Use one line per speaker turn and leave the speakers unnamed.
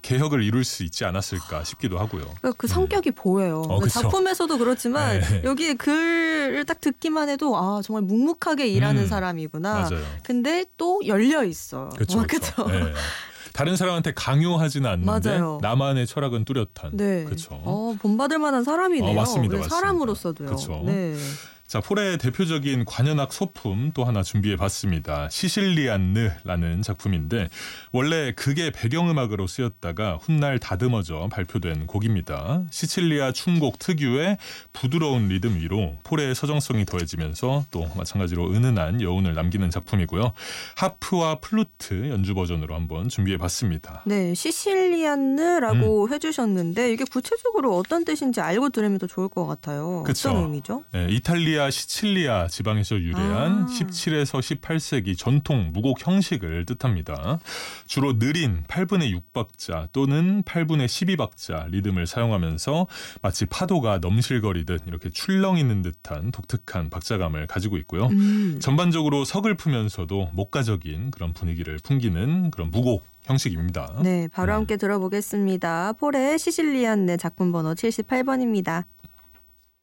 개혁을 이룰 수 있지 않았을까 싶기도 하고요.
그 성격이 보여요.
그쵸.
작품에서도 그렇지만
네.
여기 글을 딱 듣기만 해도 정말 묵묵하게 일하는 사람이구나.
맞아요.
근데 또 열려 있어요.
그렇죠. 네. 다른 사람한테 강요하지는 않는데
맞아요.
나만의 철학은 뚜렷한.
네.
그렇죠.
본받을 만한 사람이네요.
맞습니다.
사람으로서도요.
그렇죠.
네.
자, 폴의 대표적인 관현악 소품 또 하나 준비해봤습니다. 시실리안느라는 작품인데 원래 그게 배경음악으로 쓰였다가 훗날 다듬어져 발표된 곡입니다. 시칠리아 춤곡 특유의 부드러운 리듬 위로 폴의 서정성이 더해지면서 또 마찬가지로 은은한 여운을 남기는 작품이고요. 하프와 플루트 연주 버전으로 한번 준비해봤습니다.
네, 시실리안느라고 해주셨는데 이게 구체적으로 어떤 뜻인지 알고 들으면 더 좋을 것 같아요.
그쵸.
어떤 의미죠?
네, 이탈리아 시칠리아 지방에서 유래한 17에서 18세기 전통 무곡 형식을 뜻합니다. 주로 느린 8분의 6박자 또는 8분의 12박자 리듬을 사용하면서 마치 파도가 넘실거리듯 이렇게 출렁 있는 듯한 독특한 박자감을 가지고 있고요. 전반적으로 서글프면서도 목가적인 그런 분위기를 풍기는 그런 무곡 형식입니다.
네, 바로 함께 들어보겠습니다. 폴의 시실리안느 작품 번호 78번입니다.